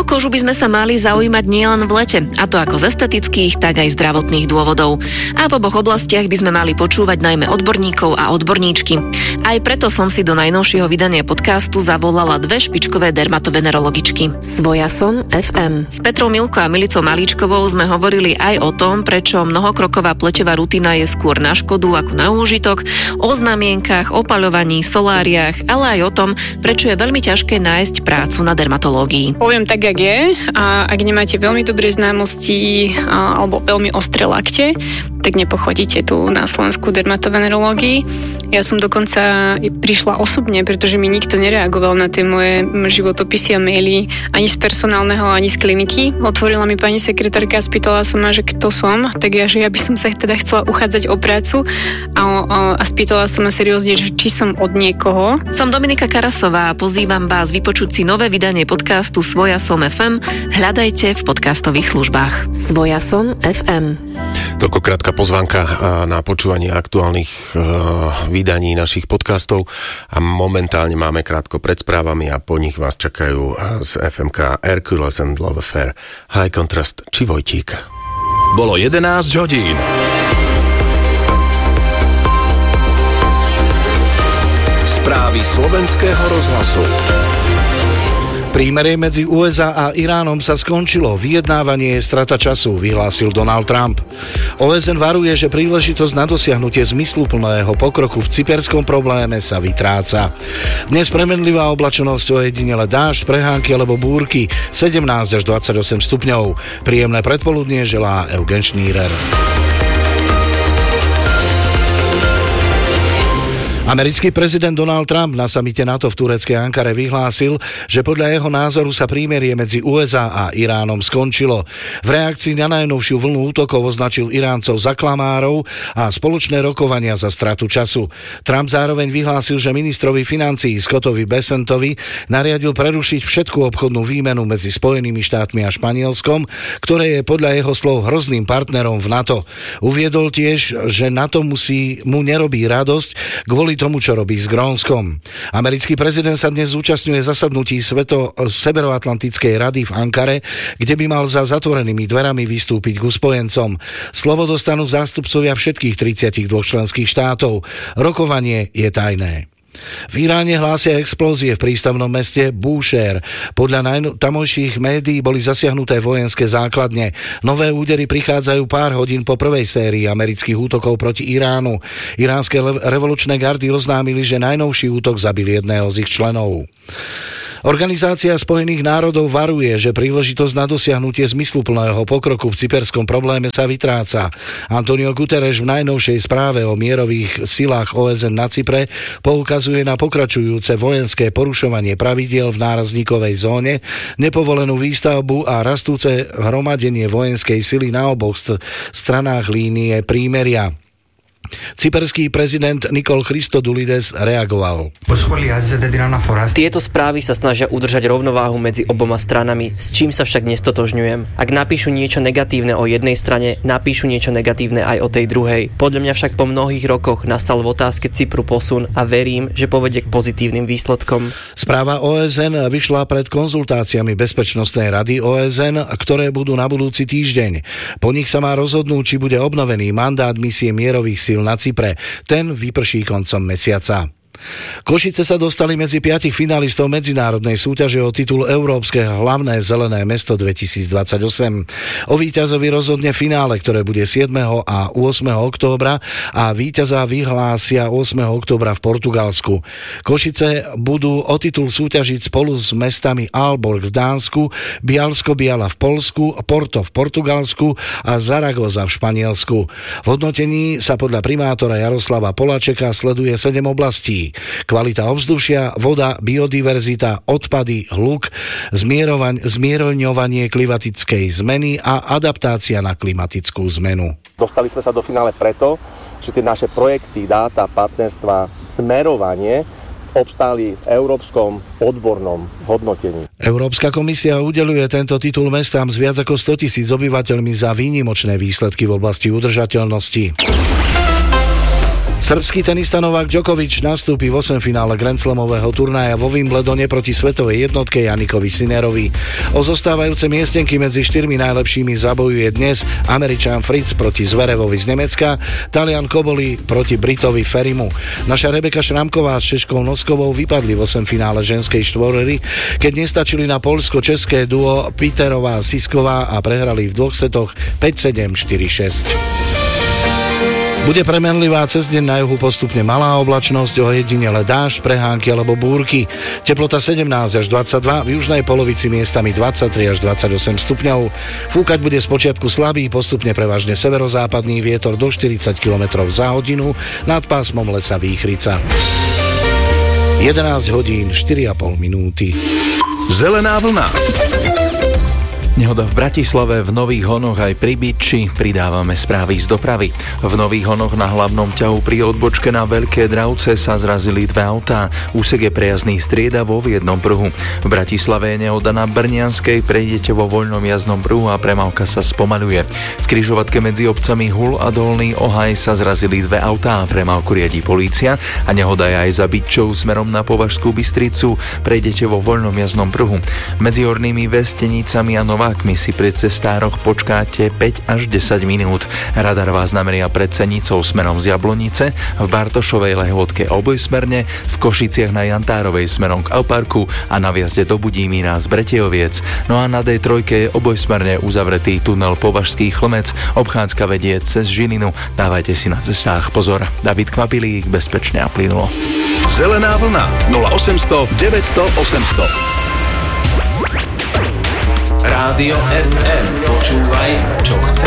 O kožu by sme sa mali zaujímať nielen v lete, a to ako z estetických, tak aj zdravotných dôvodov. A v oboch oblastiach by sme mali počúvať najmä odborníkov a odborníčky. Aj preto som si do najnovšieho vydania podcastu zavolala dve špičkové dermatovenerologičky. Svojason FM. S Petrou Milko a Milicou Malíčkovou sme hovorili aj o tom, prečo mnohokroková pleťová rutina je skôr na škodu ako na úžitok, o znamienkach, opaľovaní, soláriách, ale aj o tom, prečo je veľmi ťažké nájsť prácu na dermatológii. Poviem tak, jak je, a ak nemáte veľmi dobré známosti alebo veľmi ostré lakte, tak nepochodíte tu na Slovensku dermatovenerológii. Ja som dokonca prišla osobne, pretože mi nikto nereagoval na tie moje životopisy a maily ani z personálneho, ani z kliniky. Otvorila mi pani sekretárka a spýtala sa ma, že kto som, tak ja by som sa teda chcela uchádzať o prácu a spýtala sa ma seriózne, že či som od niekoho. Som Dominika Karasová a pozývam vás vypočuť si nové vydanie podcastu Svojason FM. Hľadajte v podcastových službách. Svojason FM. Toľko krátka pozvánka na počúvanie aktuálnych vydaní našich podcastov a momentálne máme krátko pred správami a po nich vás čakajú z FMK Hercules and Love Affair, High Contrast či Vojtík. Bolo 11 hodín. Správy slovenského rozhlasu. Prímerie medzi USA a Iránom sa skončilo. Vyjednávanie je strata času, vyhlásil Donald Trump. OSN varuje, že príležitosť na dosiahnutie zmysluplného pokroku v cyperskom probléme sa vytráca. Dnes premenlivá oblačnosť, ojedinele dážď, prehánky alebo búrky, 17 až 28 stupňov. Príjemné predpoludnie želá Eugen Šnírer. Americký prezident Donald Trump na samite NATO v tureckej Ankare vyhlásil, že podľa jeho názoru sa prímerie medzi USA a Iránom skončilo. V reakcii na najnovšiu vlnu útokov označil Iráncov za klamárov a spoločné rokovania za stratu času. Trump zároveň vyhlásil, že ministrovi financií Scottovi Bessentovi nariadil prerušiť všetku obchodnú výmenu medzi Spojenými štátmi a Španielskom, ktoré je podľa jeho slov hrozným partnerom v NATO. Uviedol tiež, že NATO mu nerobí radosť kvôli tomu, čo robí s Grónskom. Americký prezident sa dnes zúčastňuje zasadnutí Severoatlantickej rady v Ankare, kde by mal za zatvorenými dverami vystúpiť k spojencom. Slovo dostanú zástupcovia všetkých 32 členských štátov. Rokovanie je tajné. V Iráne hlásia explózie v prístavnom meste Búšér. Podľa tamojších médií boli zasiahnuté vojenské základne. Nové údery prichádzajú pár hodín po prvej sérii amerických útokov proti Iránu. Iránske revolučné gardy oznámili, že najnovší útok zabil jedného z ich členov. Organizácia Spojených národov varuje, že príležitosť na dosiahnutie zmysluplného pokroku v cyperskom probléme sa vytráca. Antonio Guterres v najnovšej správe o mierových silách OSN na Cypre poukazuje na pokračujúce vojenské porušovanie pravidiel v nárazníkovej zóne, nepovolenú výstavbu a rastúce hromadenie vojenskej sily na oboch stranách línie prímeria. Cyperský prezident Nikol Christodoulides reagoval. Tieto správy sa snažia udržať rovnováhu medzi oboma stranami, s čím sa však nestotožňujem. Ak napíšu niečo negatívne o jednej strane, napíšu niečo negatívne aj o tej druhej. Podľa mňa však po mnohých rokoch nastal v otázke Cypru posun a verím, že povedie k pozitívnym výsledkom. Správa OSN vyšla pred konzultáciami Bezpečnostnej rady OSN, ktoré budú na budúci týždeň. Po nich sa má rozhodnúť, či bude obnovený mandát misie mierových síl na Cypre. Ten vyprší koncom mesiaca. Košice sa dostali medzi 5 finalistov medzinárodnej súťaže o titul Európske hlavné zelené mesto 2028. O víťazovi rozhodne finále, ktoré bude 7. a 8. októbra a víťaza vyhlásia 8. októbra v Portugalsku. Košice budú o titul súťažiť spolu s mestami Aalborg v Dánsku, Bialsko-Biala v Poľsku, Porto v Portugalsku a Zaragoza v Španielsku. V hodnotení sa podľa primátora Jaroslava Poláčeka sleduje 7 oblastí. Kvalita ovzdušia, voda, biodiverzita, odpady, hluk, zmierňovanie klimatickej zmeny a adaptácia na klimatickú zmenu. Dostali sme sa do finále preto, že tie naše projekty, dáta, partnerstva, smerovanie obstáli v európskom odbornom hodnotení. Európska komisia udeľuje tento titul mestám s viac ako 100 000 obyvateľmi za výnimočné výsledky v oblasti udržateľnosti. Srbský tenista Novák Djokovič nastúpi v 8 finále Grand Slamového turnaja vo Wimbledone proti svetovej jednotke Janikovi Sinnerovi. O zostávajúce miestenky medzi 4 najlepšími zabojuje dnes Američan Fritz proti Zverevovi z Nemecka, Talian Koboli proti Britovi Ferimu. Naša Rebeka Šramková s Češkou Noskovou vypadli v 8 finále ženskej štvorhry, keď nestačili na poľsko-české duo Piterová Sisková a prehrali v 2 setoch 5-7, 4-6. Bude premenlivá, cez deň na juhu postupne malá oblačnosť, ojedinele dážď, prehánky alebo búrky. Teplota 17 až 22, v južnej polovici miestami 23 až 28 stupňov. Fúkať bude spočiatku slabý, postupne prevažne severozápadný vietor do 40 km za hodinu, nad pásmom lesa Výchrica. 11 hodín 4,5 minúty. Zelená vlna. Nehoda v Bratislave, v Nových Honoch aj pri Byči. Pridávame správy z dopravy. V Nových Honoch na hlavnom ťahu pri odbočke na Veľké Dravce sa zrazili 2 autá. Úsek je prejazdný striedavo v jednom pruhu. V Bratislave je nehoda na Brnianskej, prejdete vo voľnom jazdnom pruhu a premávka sa spomaľuje. V križovatke medzi obcami Hul a Dolný Ohaj sa zrazili 2 autá. Premávku riadí polícia a nehoda je aj za Byčou smerom na Považskú Bystricu. Prejdete vo voľnom jazdnom pruhu. Medzi Hornými Vestenicami a Novákmi si pri cestároch počkáte 5 až 10 minút. Radar vás nameria pred Cenicou smerom z Jablonice, v Bartošovej Lehôtke obojsmerne, v Košiciach na Jantárovej smerom k Alparku a na vjazde do Budímíra z Bretejoviec. No a na D3 je obojsmerne uzavretý tunel Považský Chlmec, obchádzka vedie cez Žilinu. Dávajte si na cestách pozor. David Kvapilík, bezpečne a plynulo. Zelená vlna 0800 900 800. Rádio FM. Počúvaj, čo chce.